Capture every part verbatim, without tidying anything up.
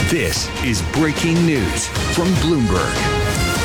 This is breaking news from Bloomberg.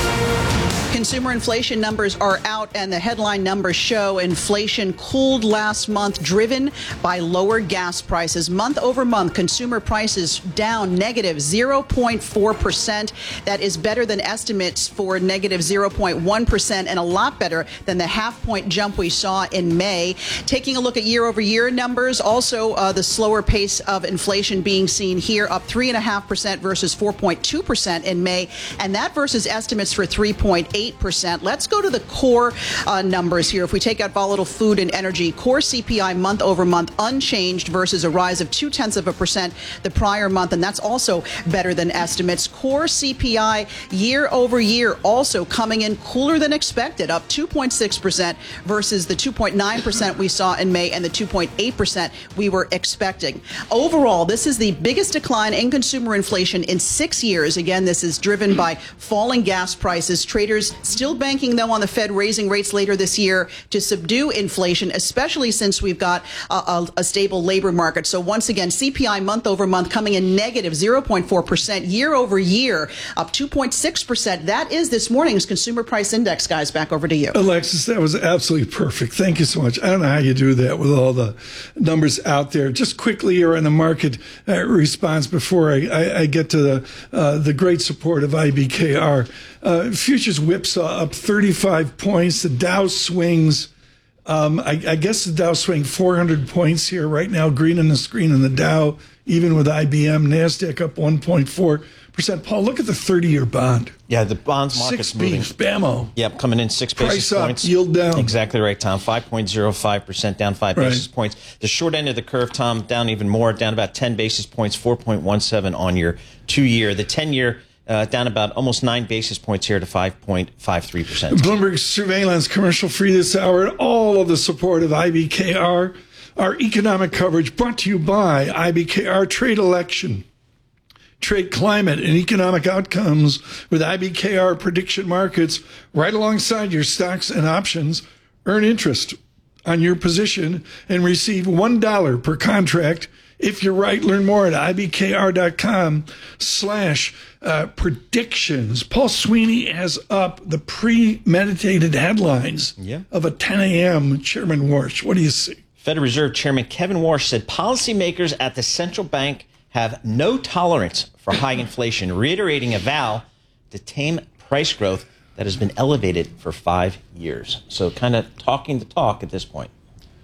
Consumer inflation numbers are out, and the headline numbers show inflation cooled last month, driven by lower gas prices. Month over month, consumer prices down negative zero point four percent. That is better than estimates for negative zero point one percent and a lot better than the half point jump we saw in May. Taking a look at year over year numbers, also uh, the slower pace of inflation being seen here, up three point five percent versus four point two percent in May, and that versus estimates for three point eight percent. Let's go to the core uh, numbers here. If we take out volatile food and energy, core C P I month over month unchanged versus a rise of two tenths of a percent the prior month, and that's also better than estimates. Core C P I year over year also coming in cooler than expected, up two point six percent versus the two point nine percent we saw in May and the two point eight percent we were expecting. Overall, this is the biggest decline in consumer inflation in six years. Again, this is driven by falling gas prices. Traders still banking, though, on the Fed raising rates later this year to subdue inflation, especially since we've got a, a, a stable labor market. So once again, C P I month over month coming in negative zero point four percent, year over year up two point six percent. That is this morning's consumer price index, guys. Back over to you. Alexis, that was absolutely perfect. Thank you so much. I don't know how you do that with all the numbers out there. Just quickly here on the market uh, response before I, I, I get to the, uh, the great support of I B K R. Uh, futures whipsaw up thirty-five points. The Dow swings. Um, I, I guess the Dow swing four hundred points here right now. Green on the screen in the Dow, even with I B M. NASDAQ up one point four percent. Paul, look at the thirty-year bond. Yeah, the bonds market's six moving. Six Bammo. Yep, coming in six Price basis up, points. Yield down. Exactly right, Tom. five point zero five percent down five Right. basis points. The short end of the curve, Tom, down even more, down about ten basis points, four point one seven on your two-year. The ten-year Uh, down about almost nine basis points here to five point five three percent. Bloomberg Surveillance commercial free this hour. All of the support of I B K R. Our economic coverage brought to you by I B K R Trade Election. Trade climate and economic outcomes with I B K R prediction markets right alongside your stocks and options. Earn interest on your position and receive one dollar per contract. If you're right, learn more at ibkr.com slash uh, predictions. Paul Sweeney has up the premeditated headlines yeah. of a ten a.m. Chairman Warsh. What do you see? Federal Reserve Chairman Kevin Warsh said policymakers at the central bank have no tolerance for high inflation, reiterating a vow to tame price growth that has been elevated for five years. So kind of talking the talk at this point.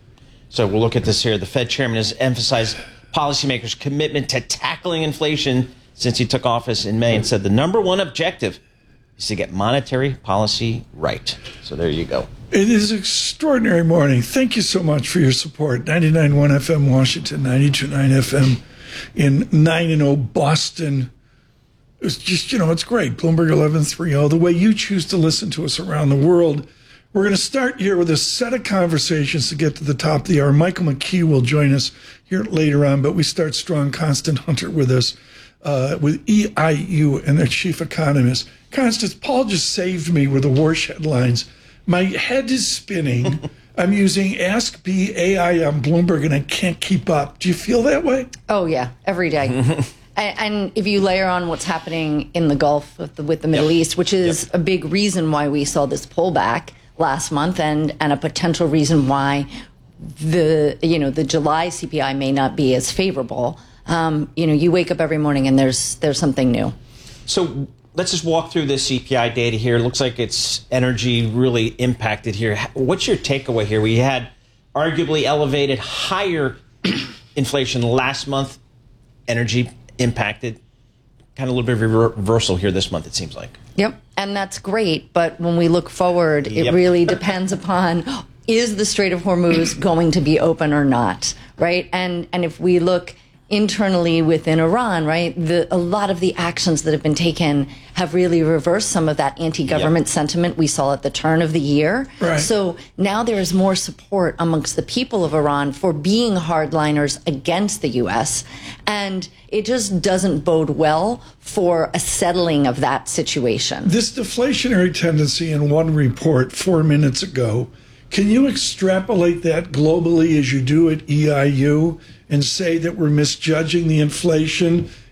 So we'll look at this here. The Fed chairman has emphasized policymakers' commitment to tackling inflation since he took office in May and said the number one objective is to get monetary policy right. So there you go. It is an extraordinary morning. Thank you so much for your support. ninety-nine point one F M Washington, ninety-two point nine F M in nine and oh Boston. It's just, you know, it's great. Bloomberg eleven thirty, the way you choose to listen to us around the world. We're going to start here with a set of conversations to get to the top of the hour. Michael McKee will join us here later on, but we start strong. Constant Hunter with us uh, with E I U and their chief economist. Constance, Paul just saved me with the Warsh headlines. My head is spinning. I'm using Ask B A I on Bloomberg, and I can't keep up. Do you feel that way? Oh, yeah, every day. and, and if you layer on what's happening in the Gulf with the, with the Middle yep. East, which is yep. a big reason why we saw this pullback last month, and, and a potential reason why the you know the July C P I may not be as favorable. Um, you know, you wake up every morning and there's there's something new. So let's just walk through this C P I data here. It looks like it's energy really impacted here. What's your takeaway here? We had arguably elevated higher inflation last month. Energy impacted. Kind of a little bit of a reversal here this month, it seems like. Yep, and that's great. But when we look forward, it yep. really depends upon, is the Strait of Hormuz going to be open or not, right? And and if we look internally within Iran, right, the, a lot of the actions that have been taken have really reversed some of that anti-government yep. sentiment we saw at the turn of the year. Right. So now there is more support amongst the people of Iran for being hardliners against the U S, and it just doesn't bode well for a settling of that situation. This deflationary tendency in one report four minutes ago, can you extrapolate that globally as you do at E I U and say that we're misjudging the inflation